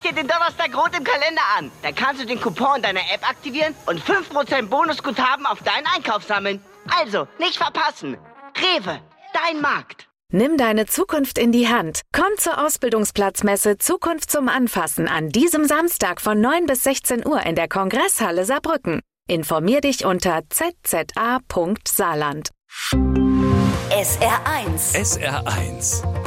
dir den Donnerstag rot im Kalender an. Dann kannst du den Coupon in deiner App aktivieren und 5% Bonusguthaben auf deinen Einkauf sammeln. Also, nicht verpassen. Rewe, dein Markt. Nimm deine Zukunft in die Hand. Komm zur Ausbildungsplatzmesse Zukunft zum Anfassen an diesem Samstag von 9 bis 16 Uhr in der Kongresshalle Saarbrücken. Informier dich unter zza.saarland. SR1. SR1